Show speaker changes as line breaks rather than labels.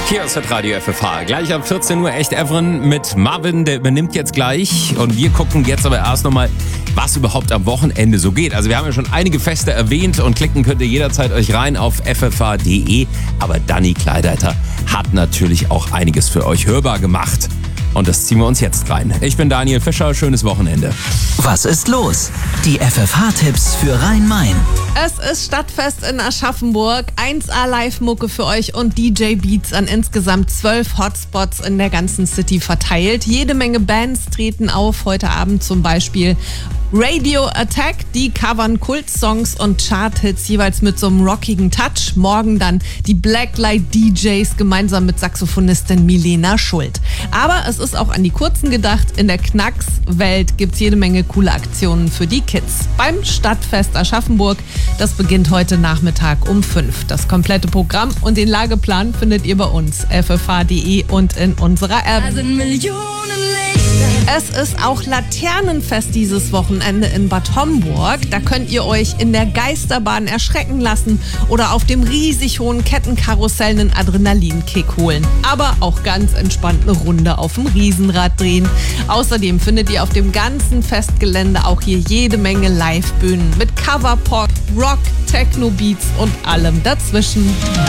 Hier ist das Radio FFH. Gleich ab 14 Uhr echt Evren mit Marvin, der übernimmt jetzt gleich. Und wir gucken jetzt aber erst nochmal, was überhaupt am Wochenende so geht. Also wir haben ja schon einige Feste erwähnt und klicken könnt ihr jederzeit euch rein auf ffh.de. Aber Dani Kleideiter hat natürlich auch einiges für euch hörbar gemacht. Und das ziehen wir uns jetzt rein. Ich bin Daniel Fischer, schönes Wochenende.
Was ist los? Die FFH-Tipps für Rhein-Main.
Es ist Stadtfest in Aschaffenburg, 1A Live-Mucke für euch und DJ-Beats an insgesamt 12 Hotspots in der ganzen City verteilt. Jede Menge Bands treten auf, heute Abend zum Beispiel Radio Attack, die covern Kultsongs und Charthits jeweils mit so einem rockigen Touch. Morgen dann die Blacklight DJs gemeinsam mit Saxophonistin Milena Schuld. Aber es ist auch an die Kurzen gedacht. In der Knacks-Welt gibt's jede Menge coole Aktionen für die Kids. Beim Stadtfest Aschaffenburg, das beginnt heute Nachmittag um 5. Das komplette Programm und den Lageplan findet ihr bei uns, ffh.de und in unserer App. Es ist auch Laternenfest dieses Wochenende in Bad Homburg. Da könnt ihr euch in der Geisterbahn erschrecken lassen oder auf dem riesig hohen Kettenkarussell einen Adrenalinkick holen. Aber auch ganz entspannt eine Runde auf dem Riesenrad drehen. Außerdem findet ihr auf dem ganzen Festgelände auch hier jede Menge Live-Bühnen mit Coverpop, Rock, Techno-Beats und allem dazwischen.